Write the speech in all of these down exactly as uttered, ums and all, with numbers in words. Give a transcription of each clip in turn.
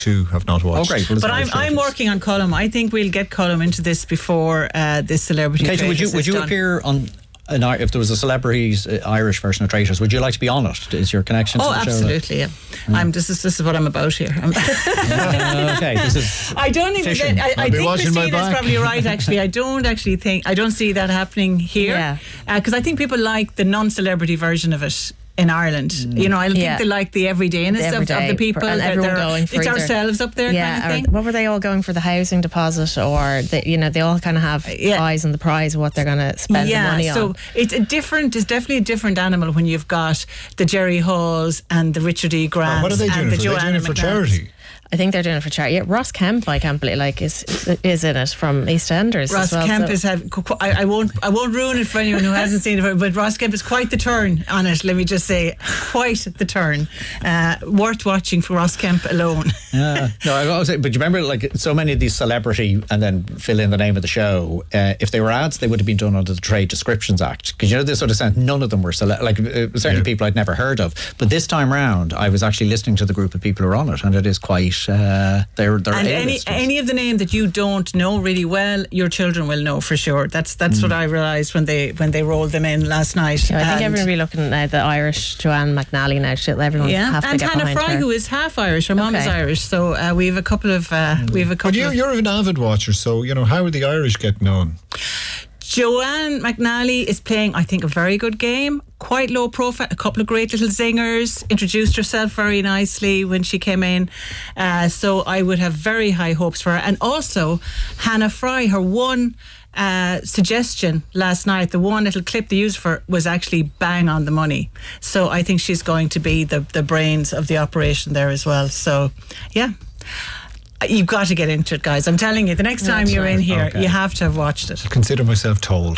Two have not watched. Oh, great. Well, but I'm I'm working on Colm. I think we'll get Colm into this before uh, this celebrity. Katie, would you would you done. appear on? An, if there was a celebrity's uh, Irish version of Traitors, would you like to be on it? Is your connection to oh, the show? absolutely, yeah. Mm. I'm, this, is, this is what I'm about here. uh, okay, this is I don't even fishing. I, I think Christina's probably right, actually. I don't actually think, I don't see that happening here. Because yeah. uh, I think people like the non-celebrity version of it in Ireland. Mm. You know, I think yeah. they like the everydayness the everyday, of, of the people. And everyone going for It's either, ourselves up there yeah, kind of thing. What were they all going for, the housing deposit, or the, you know, they all kind of have yeah. eyes on the prize of what they're going to spend yeah, the money on. So it's a different, it's definitely a different animal when you've got the Jerry Halls and the Richard E. Grants. Oh, what are they doing and it the for? They're doing it for charity. I think they're doing it for charity. Yeah, Ross Kemp, I can't believe, like, is is in it from EastEnders. Ross as well, Kemp so. is have. I, I won't. I won't ruin it for anyone who hasn't seen it. But Ross Kemp is quite the turn on it. Let me just say, quite the turn. Uh, worth watching for Ross Kemp alone. Yeah. No, I was saying, but you remember, like, so many of these celebrity, and then fill in the name of the show. Uh, if they were ads, they would have been done under the Trade Descriptions Act, because you know this sort of sense. None of them were cele- like uh, certainly yeah. people I'd never heard of. But this time round, I was actually listening to the group of people who are on it, and it is quite. Uh, They're, they're and any any of the name that you don't know really well, your children will know for sure. That's that's mm. what I realised when they when they rolled them in last night. Yeah, I think everyone will be looking at the Irish Joanne McNally now. She'll everyone yeah. have to and get Hannah behind Fry, her. who is half Irish. Her mum okay. is Irish, so uh, we have a couple of uh, mm. we have a couple. But you, of you're an avid watcher, so you know how are the Irish getting on? Joanne McNally is playing, I think, a very good game. Quite low profile, a couple of great little zingers. Introduced herself very nicely when she came in. Uh, so I would have very high hopes for her. And also, Hannah Fry, her one uh, suggestion last night, the one little clip they used for her was actually bang on the money. So I think she's going to be the, the brains of the operation there as well. So, yeah. You've got to get into it, guys. I'm telling you, the next time That's you're right. in here, okay. you have to have watched it. I consider myself told.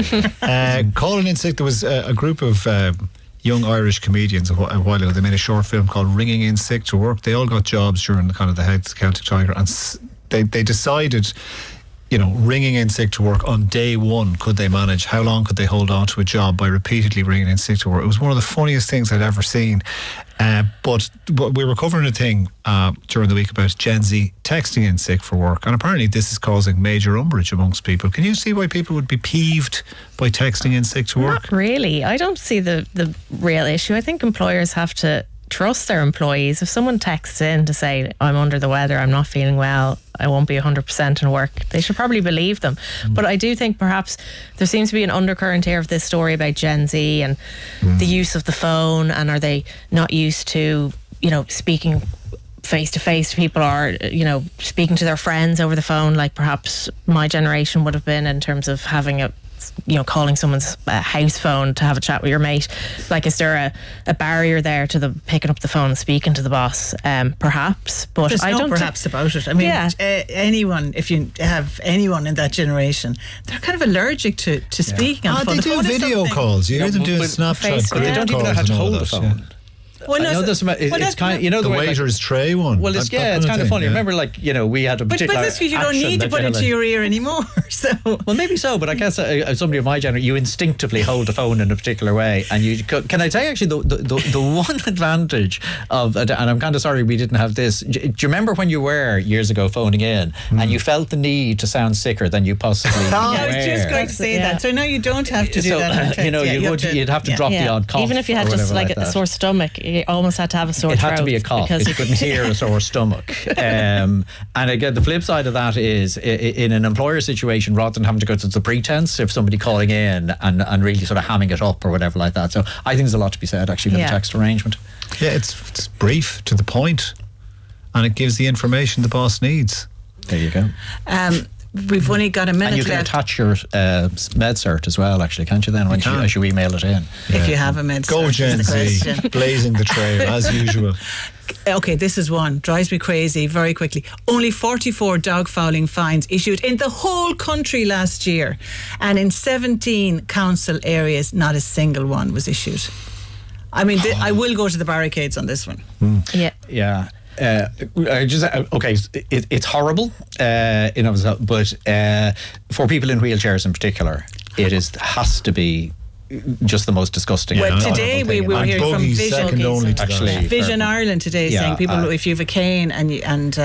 uh, calling in sick, there was a, a group of uh, young Irish comedians a, wh- a while ago. They made a short film called Ringing in Sick to Work. They all got jobs during the kind of the Heads Celtic Tiger, and s- they, they decided, you know, ringing in sick to work on day one, could they manage? How long could they hold on to a job by repeatedly ringing in sick to work? It was one of the funniest things I'd ever seen. Uh, but, but we were covering a thing uh, during the week about Gen Z texting in sick for work, and apparently this is causing major umbrage amongst people. Can you see why people would be peeved by texting in sick to work? Not really. I don't see the, the real issue. I think employers have to trust their employees. If someone texts in to say, I'm under the weather, I'm not feeling well, I won't be one hundred percent in work, they should probably believe them. Mm. But I do think perhaps there seems to be an undercurrent here of this story about Gen Z and mm. the use of the phone, and are they not used to, you know, speaking face to face to people, or, you know, speaking to their friends over the phone, like perhaps my generation would have been, in terms of having a, you know, calling someone's uh, house phone to have a chat with your mate. Like, is there a, a barrier there to the picking up the phone and speaking to the boss? Um, perhaps, but There's I no don't perhaps th- about it. I mean, yeah. uh, anyone, if you have anyone in that generation, they're kind of allergic to, to yeah. speaking on ah, the phone. They the do phone video calls. You hear them doing Snapchat. But they don't even know how to hold the phone. Yeah. Well, no, I know so, this, it, well, it's kind of, you know, the, the waiter's like, tray one. Well, it's that, yeah, that it's kind of thing, funny. Yeah. Remember, like, you know, we had a but, particular. But this you don't need to put it to your ear anymore. So well, maybe so. But I guess uh, somebody of my generation, you instinctively hold the phone in a particular way, and you can I tell you actually the the, the, the one advantage of, and I'm kind of sorry we didn't have this. Do you remember when you were years ago phoning in mm. and you felt the need to sound sicker than you possibly? Yeah, I was just going to say yeah. that. So now you don't have to do so, that. You know, yeah, you, you would have to, you'd have to yeah. drop yeah. the odd cough. Even if you had just like, like a sore stomach, you almost had to have a sore it throat. It had to be a cough. You couldn't hear a sore stomach. Um, and again, the flip side of that is, in an employer situation, rather than having to go to the pretense of somebody calling in and, and really sort of hamming it up or whatever like that. So I think there's a lot to be said actually for yeah. the text arrangement. Yeah, it's, it's brief, to the point, and it gives the information the boss needs. There you go. Um, We've only got a minute and you can left. attach your uh, MedCert as well, actually, can't you then, when you, as you email it in? Yeah. If you have a MedCert. Go Gen Z, blazing the trail, as usual. Okay, this is one. Drives me crazy very quickly. Only forty-four dog fouling fines issued in the whole country last year. And in seventeen council areas, not a single one was issued. I mean, th- I will go to the barricades on this one. Mm. Yeah. Yeah. Uh, I just uh, okay. It, it's horrible, uh, in of itself, but uh, for people in wheelchairs in particular, it is has to be just the most disgusting. Well, horrible today thing we in were life. hearing from Buggy's Vision, second only to that. Actually, Vision fair point. Ireland today Yeah, saying people, uh, if you have a cane and you, and